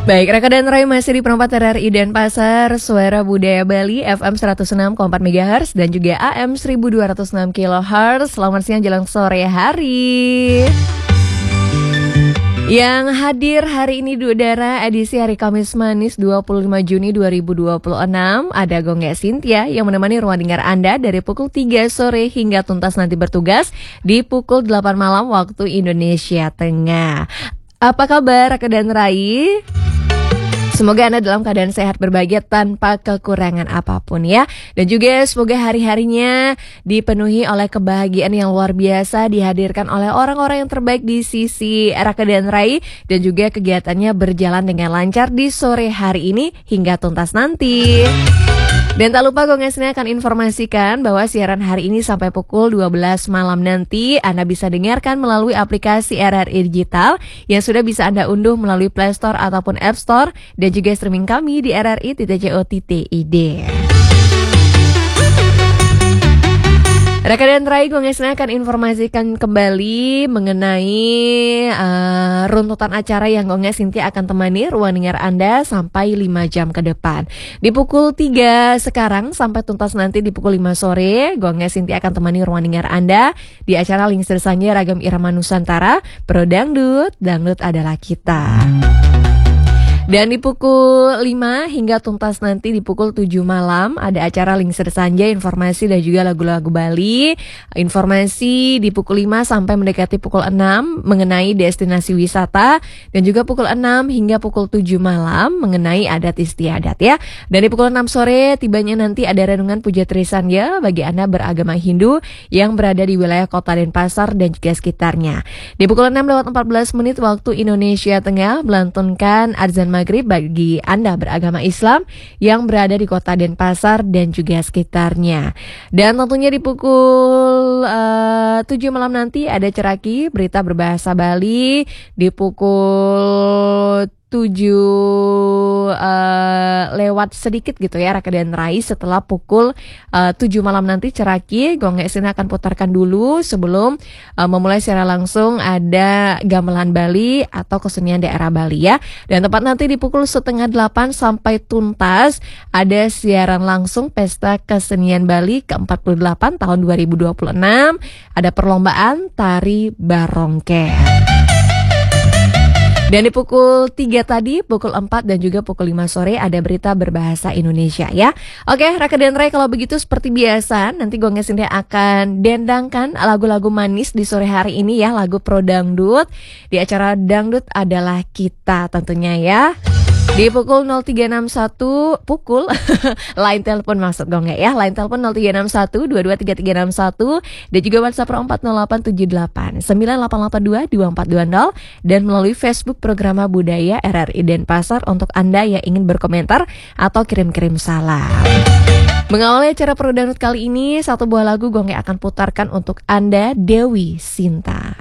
Baik, Raka dan Rai masih di perempat RRI Denpasar, Suara Budaya Bali FM 106,4 MHz dan juga AM 1206 kHz. Selamat siang jelang sore hari. Yang hadir hari ini di udara edisi hari Kamis Manis 25 Juni 2026 ada Gongnya Cynthia yang menemani ruang dengar Anda dari pukul 3 sore hingga tuntas nanti bertugas di pukul 8 malam waktu Indonesia Tengah. Apa kabar Raka dan Rai? Semoga Anda dalam keadaan sehat berbahagia tanpa kekurangan apapun ya. Dan juga semoga hari-harinya dipenuhi oleh kebahagiaan yang luar biasa, dihadirkan oleh orang-orang yang terbaik di sisi Raka dan Rai, dan juga kegiatannya berjalan dengan lancar di sore hari ini hingga tuntas nanti. Dan tak lupa Gongnya sini akan informasikan bahwa siaran hari ini sampai pukul 12 malam nanti Anda bisa dengarkan melalui aplikasi RRI Digital yang sudah bisa Anda unduh melalui Play Store ataupun App Store, dan juga streaming kami di rri.co.id. Raka dan Rai, Gongnya sini akan informasikan kembali mengenai runtutan acara yang Gongnya Cynthia akan temani ruang dengar Anda sampai 5 jam ke depan. Di pukul 3 sekarang sampai tuntas nanti di pukul 5 sore, Gongnya Cynthia akan temani ruang dengar Anda di acara Lingsir Sanja Ragam Irama Nusantara, Pro Dangdut, Dangdut Adalah Kita. Dan di pukul 5 hingga tuntas nanti di pukul 7 malam ada acara Lingsir Sanja, informasi dan juga lagu-lagu Bali. Informasi di pukul 5 sampai mendekati pukul 6 mengenai destinasi wisata, dan juga pukul 6 hingga pukul 7 malam mengenai adat istiadat ya. Dan di pukul 6 sore tibanya nanti ada renungan puja Trisanya bagi Anda beragama Hindu yang berada di wilayah Kota Denpasar dan juga sekitarnya. Di pukul 6:14 waktu Indonesia Tengah melantunkan azan maghrib bagi Anda beragama Islam yang berada di Kota Denpasar dan juga sekitarnya. Dan tentunya di pukul 7 malam nanti ada Ceraki, berita berbahasa Bali. Di pukul 7 lewat sedikit gitu ya Raka dan Rai, setelah pukul 7 malam nanti Ceraki, Gongnya sini akan putarkan dulu sebelum memulai secara langsung ada Gamelan Bali atau kesenian daerah Bali ya. Dan tepat nanti di pukul 7:30 sampai tuntas ada siaran langsung Pesta Kesenian Bali ke-48 tahun 2026, ada perlombaan tari barongke. Dan di pukul 3 tadi, pukul 4 dan juga pukul 5 sore ada berita berbahasa Indonesia ya. Oke, Raka dan Rai, kalau begitu seperti biasa nanti Gongnya sini akan dendangkan lagu-lagu manis di sore hari ini ya, lagu Pro Dangdut di acara Dangdut Adalah Kita tentunya ya. Di pukul 0361 pukul line telepon maksud Gongnya ya, line telepon 0361 223361 dan juga WhatsApp 40878 9882 2420 dan melalui Facebook Program Budaya RRI Denpasar untuk Anda yang ingin berkomentar atau kirim-kirim salam. Mengawali acara Pro Dangdut kali ini, satu buah lagu Gongnya akan putarkan untuk Anda, Dewi Sinta.